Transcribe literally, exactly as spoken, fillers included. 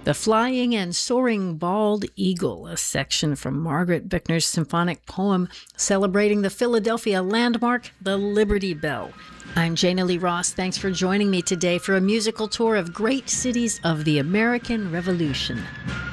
The Flying and Soaring Bald Eagle, a section from Margaret Buechner's symphonic poem celebrating the Philadelphia landmark, the Liberty Bell. I'm Jana Lee Ross. Thanks for joining me today for a musical tour of great cities of the American Revolution.